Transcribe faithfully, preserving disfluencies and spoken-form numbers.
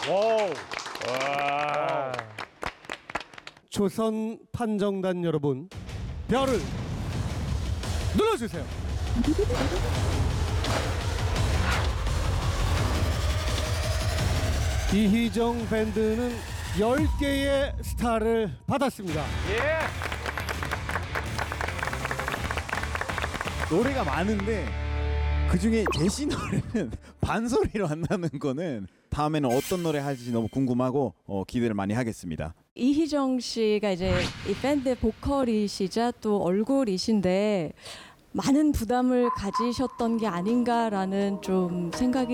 와우. 와. 조선 판정단 여러분, 별을 눌러주세요. 이희정 밴드는 열 개의 스타를 받았습니다. 예. 노래가 많은데 그중에 제시 노래는 반소리로 한다는 거는 다음에는 어떤 노래 할지 너무 궁금하고 어, 기대를 많이 하겠습니다. 이희정 씨가 이제 이 밴드 보컬이시자 또 얼굴이신데 많은 부담을 가지셨던 게 아닌가라는 좀 생각이